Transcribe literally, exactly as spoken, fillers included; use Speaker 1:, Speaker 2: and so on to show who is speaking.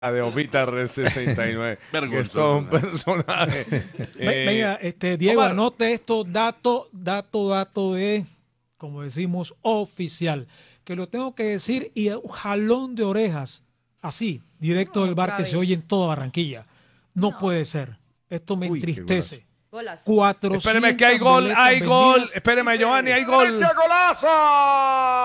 Speaker 1: de Omita R sesenta y nueve. Que es todo un personaje.
Speaker 2: eh, Venga, este, Diego, Omar, anote esto, dato, dato, dato de, como decimos, oficial. Que lo tengo que decir y un jalón de orejas, así, directo no, del bar que vez. Se oye en toda Barranquilla. No, no. puede ser. Esto me Uy, entristece. cuatrocientos
Speaker 1: Espéreme que hay gol, hay gol. Espéreme, Giovanni, hay gol.
Speaker 3: ¡Golazo!